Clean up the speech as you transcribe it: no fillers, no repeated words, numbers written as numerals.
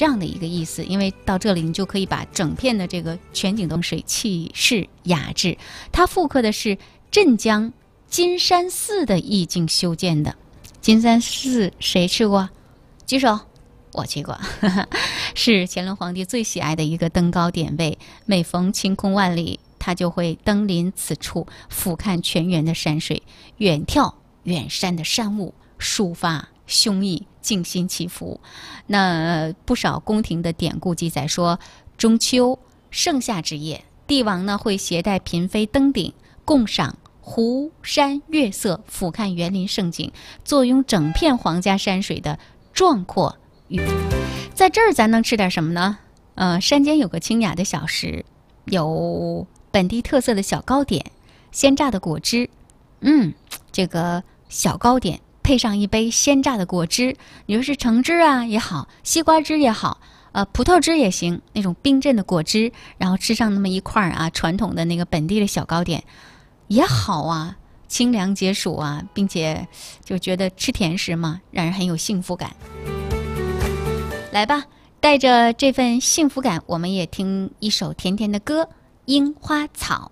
这样的一个意思。因为到这里你就可以把整片的这个全景灯水气势雅致，它复刻的是镇江金山寺的意境修建的。金山寺谁去过？举手。我去过，是乾隆皇帝最喜爱的一个登高点位。每逢晴空万里，他就会登临此处，俯瞰全园的山水，远眺远山的山雾，抒发胸臆，静心祈福。那不少宫廷的典故记载说，中秋盛夏之夜，帝王呢会携带嫔妃登顶，共赏湖山月色，俯瞰园林盛景，坐拥整片皇家山水的壮阔。在这儿咱能吃点什么呢？山间有个清雅的小食，有本地特色的小糕点，鲜榨的果汁。这个小糕点配上一杯鲜榨的果汁，你说是橙汁啊也好，西瓜汁也好，葡萄汁也行，那种冰镇的果汁，然后吃上那么一块啊，传统的那个本地的小糕点也好啊，清凉解暑啊，并且就觉得吃甜食嘛，让人很有幸福感。来吧，带着这份幸福感，我们也听一首甜甜的歌《樱花草》。